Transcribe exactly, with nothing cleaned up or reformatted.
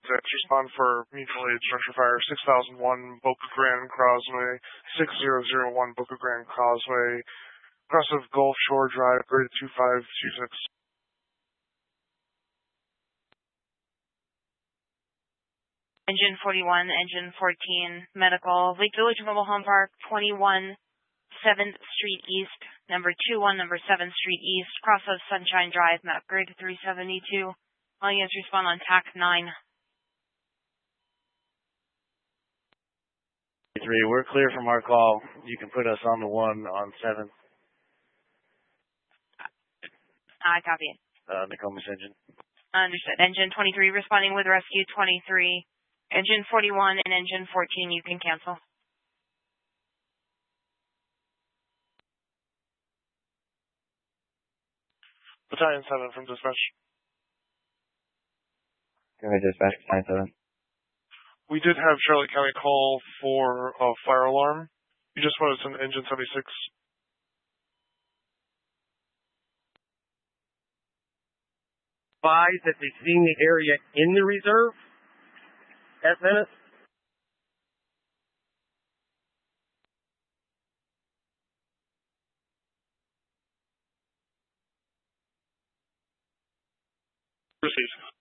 Respond for mutual aid structure fire six thousand one Boca Grande Causeway, six thousand one Boca Grande Causeway, cross of Gulf Shore Drive, grid two five two six. Engine forty-one, engine fourteen, medical, Lake Village Mobile Home Park, twenty-one seventh Street East, number two one, number seventh Street East, cross of Sunshine Drive, map grid three seventy-two. All units respond on T A C nine. Three, we're clear from our call. You can put us on the one on seventh. I copy it. Uh, Nokomis engine. Understood. Engine twenty-three responding with rescue twenty-three. Engine forty-one and engine fourteen, you can cancel. Battalion seven from dispatch. Go ahead, dispatch, Battalion seven. We did have Charlotte County call for a fire alarm. You just wanted some engine seventy-six. Advise that they've seen the area in the reserve at Venice. Received.